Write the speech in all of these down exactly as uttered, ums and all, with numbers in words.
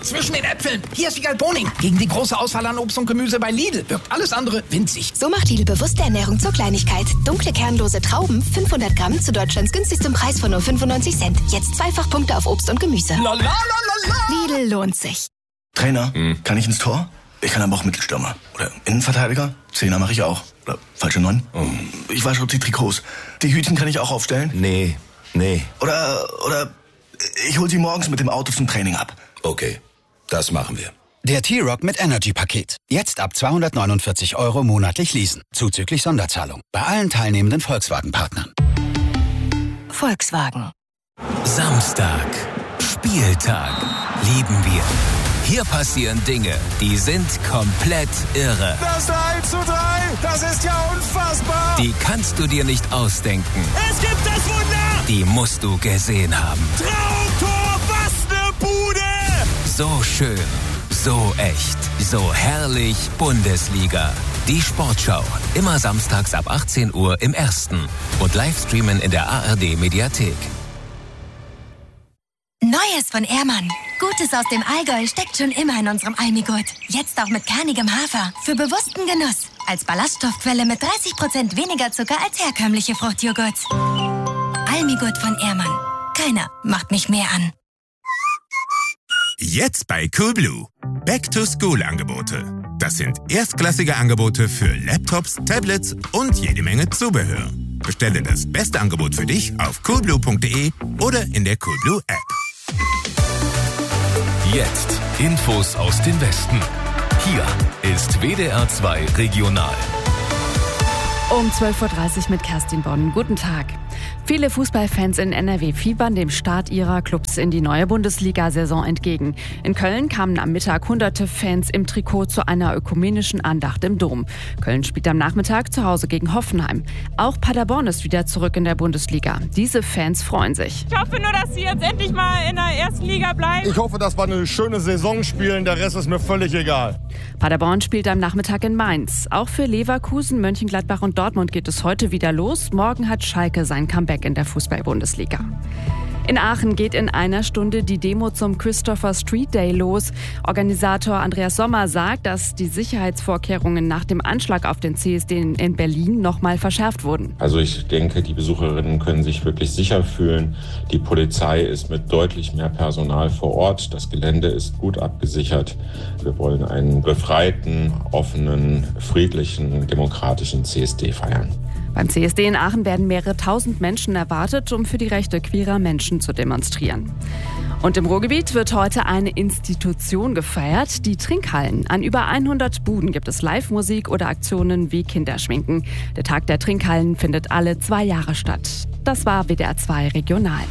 zwischen den Äpfeln. Hier ist Wiegald Boning. Gegen die große Auswahl an Obst und Gemüse bei Lidl wirkt alles andere winzig. So macht Lidl bewusste Ernährung zur Kleinigkeit. Dunkle, kernlose Trauben, fünfhundert Gramm zu Deutschlands günstigstem Preis von nur fünfundneunzig Cent. Jetzt zweifach Punkte auf Obst und Gemüse. La, la, la, la, la. Lidl lohnt sich. Trainer, hm. kann ich ins Tor? Ich kann aber auch Mittelstürmer. Oder Innenverteidiger? Zehner mache ich auch. Oder falsche Neun? Oh. Ich wasche die Trikots. Die Hütchen kann ich auch aufstellen? Nee, nee. Oder, oder ich hol sie morgens mit dem Auto zum Training ab. Okay, das machen wir. Der T-Rock mit Energy-Paket. Jetzt ab zweihundertneunundvierzig Euro monatlich leasen. Zuzüglich Sonderzahlung. Bei allen teilnehmenden Volkswagen-Partnern. Volkswagen. Samstag. Spieltag. Lieben wir. Hier passieren Dinge, die sind komplett irre. Das eins zu drei, das ist ja unfassbar. Die kannst du dir nicht ausdenken. Es gibt das Wunder. Die musst du gesehen haben. Traumtor, was ne Bude. So schön, so echt, so herrlich Bundesliga. Die Sportschau, immer samstags ab achtzehn Uhr im Ersten und Livestreamen in der A R D-Mediathek. Neues von Ehrmann. Gutes aus dem Allgäu steckt schon immer in unserem Almigurt. Jetzt auch mit kernigem Hafer. Für bewussten Genuss. Als Ballaststoffquelle mit dreißig Prozent weniger Zucker als herkömmliche Fruchtjoghurts. Almigurt von Ehrmann. Keiner macht mich mehr an. Jetzt bei Coolblue. Back-to-School-Angebote. Das sind erstklassige Angebote für Laptops, Tablets und jede Menge Zubehör. Bestelle das beste Angebot für dich auf coolblue punkt de oder in der Coolblue-App. Jetzt Infos aus dem Westen. Hier ist W D R zwei Regional. Um zwölf Uhr dreißig mit Kerstin Bonn. Guten Tag. Viele Fußballfans in N R W fiebern dem Start ihrer Clubs in die neue Bundesliga-Saison entgegen. In Köln kamen am Mittag hunderte Fans im Trikot zu einer ökumenischen Andacht im Dom. Köln spielt am Nachmittag zu Hause gegen Hoffenheim. Auch Paderborn ist wieder zurück in der Bundesliga. Diese Fans freuen sich. Ich hoffe nur, dass sie jetzt endlich mal in der ersten Liga bleiben. Ich hoffe, dass wir eine schöne Saison spielen. Der Rest ist mir völlig egal. Paderborn spielt am Nachmittag in Mainz. Auch für Leverkusen, Mönchengladbach und Dortmund geht es heute wieder los. Morgen hat Schalke sein Comeback in der Fußball-Bundesliga. In Aachen geht in einer Stunde die Demo zum Christopher Street Day los. Organisator Andreas Sommer sagt, dass die Sicherheitsvorkehrungen nach dem Anschlag auf den C S D in Berlin nochmal verschärft wurden. Also ich denke, die Besucherinnen können sich wirklich sicher fühlen. Die Polizei ist mit deutlich mehr Personal vor Ort. Das Gelände ist gut abgesichert. Wir wollen einen befreiten, offenen, friedlichen, demokratischen C S D feiern. Beim C S D in Aachen werden mehrere tausend Menschen erwartet, um für die Rechte queerer Menschen zu demonstrieren. Und im Ruhrgebiet wird heute eine Institution gefeiert, die Trinkhallen. An über hundert Buden gibt es Live-Musik oder Aktionen wie Kinderschminken. Der Tag der Trinkhallen findet alle zwei Jahre statt. Das war W D R zwei Regional.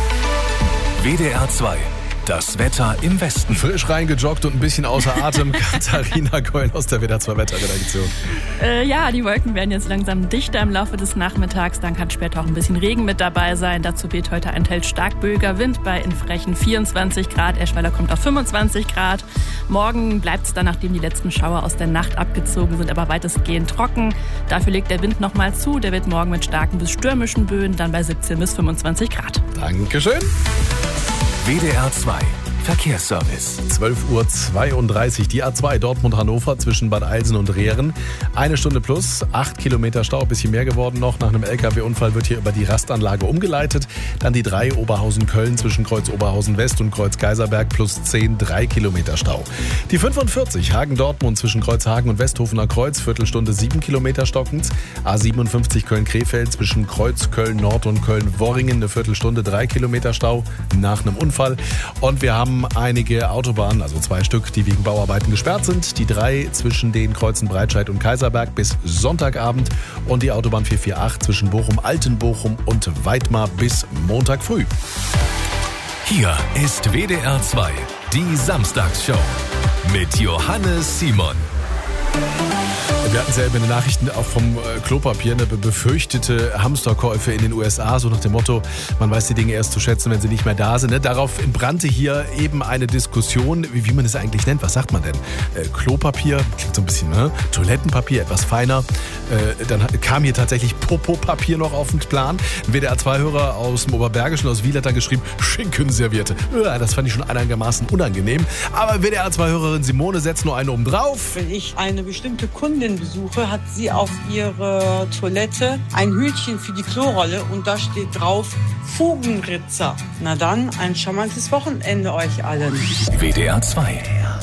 W D R zwei. Das Wetter im Westen. Frisch reingejoggt und ein bisschen außer Atem. Katharina Keul aus der W D R zwei Wetterredaktion. Äh, ja, die Wolken werden jetzt langsam dichter im Laufe des Nachmittags. Dann kann später auch ein bisschen Regen mit dabei sein. Dazu weht heute ein teils stark böiger Wind bei in Frechen vierundzwanzig Grad. Eschweiler kommt auf fünfundzwanzig Grad. Morgen bleibt es dann, nachdem die letzten Schauer aus der Nacht abgezogen sind, aber weitestgehend trocken. Dafür legt der Wind nochmal zu. Der wird morgen mit starken bis stürmischen Böen dann bei siebzehn bis fünfundzwanzig Grad. Dankeschön. W D R zwei Verkehrsservice. zwölf Uhr zweiunddreißig, die A zwei Dortmund-Hannover zwischen Bad Eilsen und Rehren. Eine Stunde plus, acht Kilometer Stau, bisschen mehr geworden noch. Nach einem L K W-Unfall wird hier über die Rastanlage umgeleitet. Dann die drei Oberhausen-Köln zwischen Kreuz Oberhausen-West und Kreuz Kaiserberg plus zehn, drei Kilometer Stau. Die fünfundvierzig Hagen-Dortmund zwischen Kreuzhagen und Westhofener Kreuz, Viertelstunde sieben Kilometer stockend. A siebenundfünfzig Köln-Krefeld zwischen Kreuz, Köln-Nord und Köln-Worringen, eine Viertelstunde, drei Kilometer Stau nach einem Unfall. Und wir haben einige Autobahnen, also zwei Stück, die wegen Bauarbeiten gesperrt sind. Die drei zwischen den Kreuzen Breitscheid und Kaiserberg bis Sonntagabend und die Autobahn vier vier acht zwischen Bochum, Altenbochum und Weidmar bis Montag früh. Hier ist W D R zwei, die Samstagsshow mit Johannes Simon. Wir hatten selber in den Nachrichten auch vom äh, Klopapier eine befürchtete Hamsterkäufe in den U S A, so nach dem Motto, man weiß die Dinge erst zu schätzen, wenn sie nicht mehr da sind. Ne? Darauf entbrannte hier eben eine Diskussion, wie, wie man es eigentlich nennt. Was sagt man denn? Äh, Klopapier, klingt so ein bisschen, ne? Toilettenpapier, etwas feiner. Äh, dann kam hier tatsächlich Popopapier noch auf den Plan. Ein W D R zwei Hörer aus dem Oberbergischen, aus Wiel, hat dann geschrieben, Schinkenserviette. Ja, das fand ich schon einigermaßen unangenehm. Aber W D R zwei Hörerin Simone setzt nur eine oben drauf. Wenn ich eine bestimmte Kundin besuche, hat sie auf ihrer Toilette ein Hütchen für die Klorolle und da steht drauf Fugenritzer. Na dann, ein charmantes Wochenende euch allen. W D R zwei